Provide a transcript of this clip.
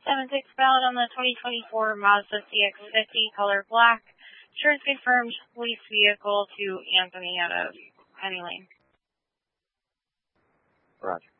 7-6 ballot on the 2024 Mazda CX-50 color black. Insurance confirmed, lease vehicle to Anthony out of Penny Lane. Roger.